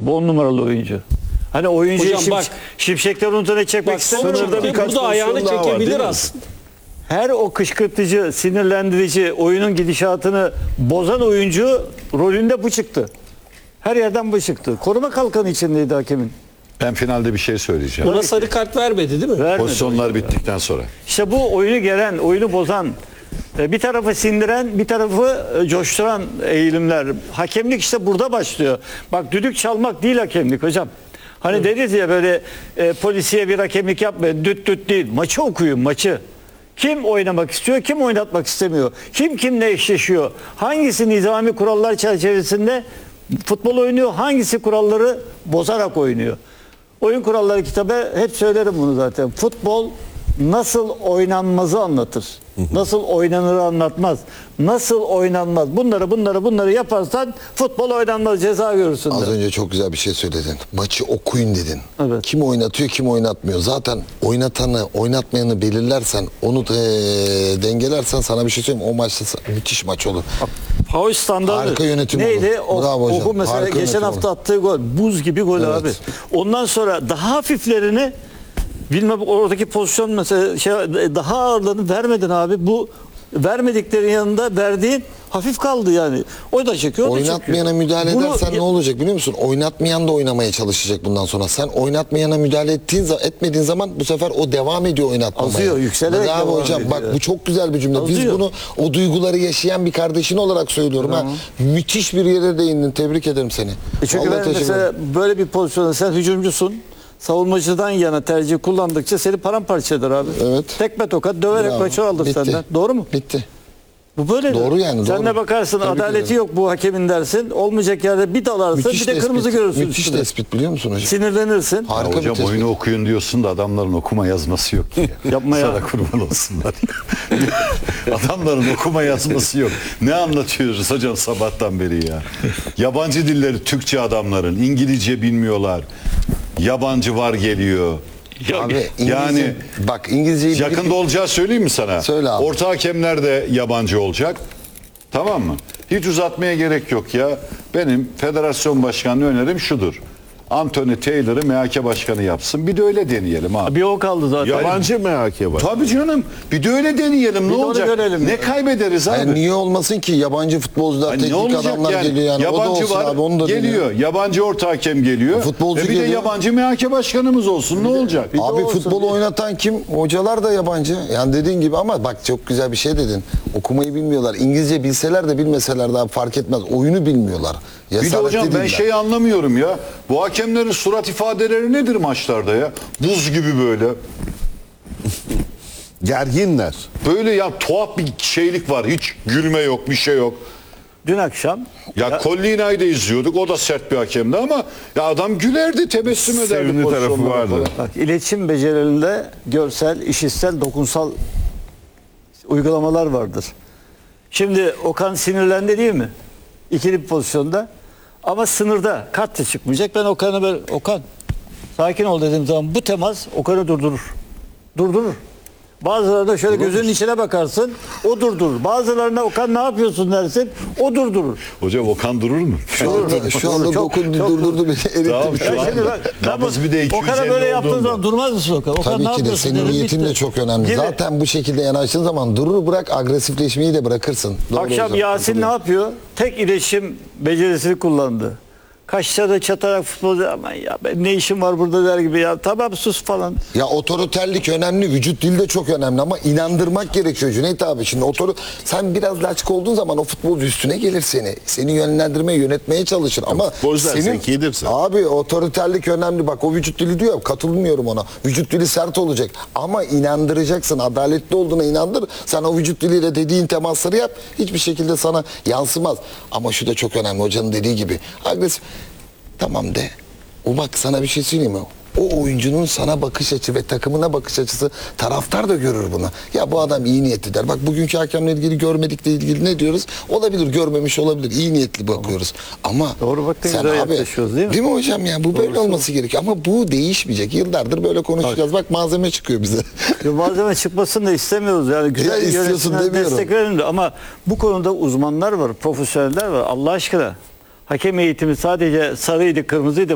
Bu 10 numaralı oyuncu. Hani oyuncuyu Hocam bak, şimşekler unutana çekmek Bak istemiyor. sınırda birkaç burada ayağını çekebilir aslında. Her o kışkırtıcı, sinirlendirici, oyunun gidişatını bozan oyuncu rolünde bu çıktı. Her yerden bu çıktı. Koruma kalkanı içindeydi hakemin. Ben finalde bir şey söyleyeceğim. Buna sarı kart vermedi değil mi? Vermedi. Pozisyonlar bittikten sonra. İşte bu oyunu gelen, oyunu bozan, bir tarafı sindiren, bir tarafı coşturan eğilimler. Hakemlik işte burada başlıyor. Bak düdük çalmak değil hakemlik hocam. Hani deriz ya böyle polisiye bir hakemlik yapmayın. Düt düt değil. Maçı okuyun, maçı. Kim oynamak istiyor, kim oynatmak istemiyor? Kim kimle eşleşiyor? Hangisi nizami kurallar çerçevesinde futbol oynuyor? Hangisi kuralları bozarak oynuyor? Oyun kuralları kitabı hep söylerim bunu zaten. Futbol nasıl oynanmazı anlatır. Nasıl oynanırı anlatmaz. Nasıl oynanmaz. Bunları yaparsan futbol oynanmaz, ceza görürsün. Az önce çok güzel bir şey söyledin. Maçı okuyun dedin. Evet. Kim oynatıyor, kim oynatmıyor. Zaten oynatanı, oynatmayanı belirlersen, onu dengelersen sana bir şey söyleyeyim. O maçta müthiş maç olur. Faul standardı. Harika yönetim neydi? olur. Bravo hocam. Oku mesela Harika geçen yönetim hafta olur. attığı gol. Buz gibi gol Evet. abi. Ondan sonra daha hafiflerini bilmem oradaki pozisyon mesela daha ağırlarını vermedin abi. Bu vermediklerin yanında verdiğin hafif kaldı yani. O da çekiyor. Oynatmayana müdahale edersen ne olacak biliyor musun? Oynatmayan da oynamaya çalışacak bundan sonra. Sen oynatmayana müdahale etmediğin zaman bu sefer o devam ediyor oynatmamaya. Azıyor, yükselerek Bravo devam hocam. ediyor. Bak bu çok güzel bir cümle. Azıyor. Biz bunu o duyguları yaşayan bir kardeşin olarak söylüyorum. Ha. Müthiş bir yere değindin. Tebrik ederim seni. Çünkü Vallahi ben teşekkür mesela ederim. böyle bir pozisyonda sen hücumcusun. Savunmacıdan yana tercih kullandıkça seni paramparça eder abi. Evet. Tekme tokat döverek Bravo. maçı alır Bitti. senden. Doğru mu? Bitti. Bu böyle. Doğru yani, Sen doğru. de bakarsın Tebrik adaleti ederim. yok bu hakemin dersin. Olmayacak yerde bir dalarsın bir de kırmızı görürsün. Müthiş üstüne. tespit biliyor musun hocam? Sinirlenirsin. Harika Ya hocam bir tespit. oyunu okuyun diyorsun da adamların okuma yazması yok ki. Yapma ya. Sana kurban olsunlar. Adamların okuma yazması yok. Ne anlatıyoruz hocam sabahtan beri ya. Yabancı dilleri Türkçe adamların. İngilizce bilmiyorlar. Yabancı var geliyor. Abi Yani yani bak İngilizceyi yakında olacağı söyleyeyim mi sana? Söyle abi. Orta hakemler de yabancı olacak. Tamam mı? Hiç uzatmaya gerek yok ya. Benim federasyon başkanlığı önerim şudur. Anthony Taylor'ı MHK başkanı yapsın. Bir de öyle deneyelim abi. Bir o kaldı zaten. Yabancı MHK var. Tabii canım. Bir de öyle deneyelim. Bir Ne de onu olacak? görelim Ne ya. kaybederiz abi? Yani niye olmasın ki yabancı futbolcular, Hani ne teknik olacak adamlar yani? geliyor yani. O da Yabancı olsun var, abi, onu da geliyor. deniyor. Yabancı orta hakem geliyor. Futbolcu bir de geliyor. yabancı MHK başkanımız olsun. Ne olacak? Bir de Abi olsun futbolu diye. oynatan kim? Hocalar da yabancı. Yani dediğin gibi ama bak çok güzel bir şey dedin. Okumayı bilmiyorlar. İngilizce bilseler de bilmeseler de fark etmez. Oyunu bilmiyorlar. Bir de Cesaretli hocam ben değiller. şeyi anlamıyorum ya. Bu hakemlerin surat ifadeleri nedir maçlarda ya? Buz gibi böyle. Gerginler. Böyle ya tuhaf bir şeylik var. Hiç gülme yok, bir şey yok. Dün akşam Ya Collina'yı da izliyorduk. O da sert bir hakemdi ama ya adam gülerdi, tebessüm ederdi. Sevimli tarafı pozisyonlara vardı. falan. bak iletişim becerilerinde görsel, işitsel, dokunsal uygulamalar vardır. Şimdi Okan sinirlendi değil mi? İkili bir pozisyonda. Ama sınırda kart da çıkmayacak. Ben Okan'a böyle Okan sakin ol dediğim zaman bu temas Okan'ı durdurur. Durdurur. Bazılarına şöyle gözünün içine bakarsın, o durdurur. Bazılarına Okan ne yapıyorsun dersin, o durdurur. Hocam Okan durur mu? Şu anda Çok- dokundu, çok- durdurdu beni. Eritti. Tamam, şu Ya an şimdi bak, nabız bir de 250 Okan'a böyle yaptığın olduğunda. zaman durmaz mısın Okan? Okan Tabii ne ki de yapıyorsun senin derim, niyetin bitti. de çok önemli. Gibi. Zaten bu şekilde yanaştığın zaman durur bırak, agresifleşmeyi de bırakırsın. Doğru Akşam hocam, Yasin ne katılıyorum. yapıyor? Tek iletişim becerisini kullandı. Kaşları çatarak futbolcu aman ya ben ne işim var burada der gibi ya tamam sus falan. Ya otoriterlik önemli, vücut dili de çok önemli ama inandırmak gerekiyor Cüneyt abi. Şimdi sen biraz laçık olduğun zaman o futbolcu üstüne gelir seni. Seni yönlendirmeye, yönetmeye çalışır ama futbolcular zekidirse. Abi otoriterlik önemli. Bak o vücut dili diyor, katılmıyorum ona. Vücut dili sert olacak ama inandıracaksın. Adaletli olduğuna inandır. Sen o vücut diliyle dediğin temasları yap. Hiçbir şekilde sana yansımaz. Ama şu da çok önemli hocanın dediği gibi. Agresif. Tamam de. O bak sana bir şey söyleyeyim mi? O oyuncunun sana bakış açısı ve takımına bakış açısı taraftar da görür bunu. Ya bu adam iyi niyetli der. Bak bugünkü hakemle ilgili görmedikle ilgili ne diyoruz? Olabilir, görmemiş olabilir. İyi niyetli bakıyoruz. Ama Doğru, bak ne sen güzel abi, yaklaşıyoruz, değil mi? Değil mi hocam ya? Bu böyle olması gerekiyor. Ama bu değişmeyecek. Yıllardır böyle konuşacağız. Bak malzeme çıkıyor bize. Ya malzeme çıkmasını da istemiyoruz yani güzel Ya istiyorsun yönetime demiyorum. destek verelim de ama bu konuda uzmanlar var, profesyoneller var Allah aşkına. Hakem eğitimi sadece sarıydı, kırmızıydı.